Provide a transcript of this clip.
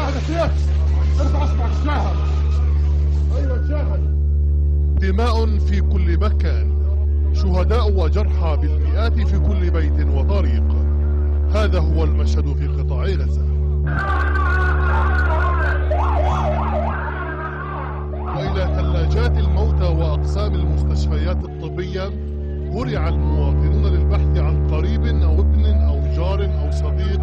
ارفع اصبعك شاهد. ايوه شاهد. دماء في كل مكان، شهداء وجرحى بالمئات في كل بيت وطريق. هذا هو المشهد في قطاع غزة. وإلى ثلاجات الموتى وأقسام المستشفيات الطبية هرع المواطنون للبحث عن قريب أو ابن أو جار أو صديق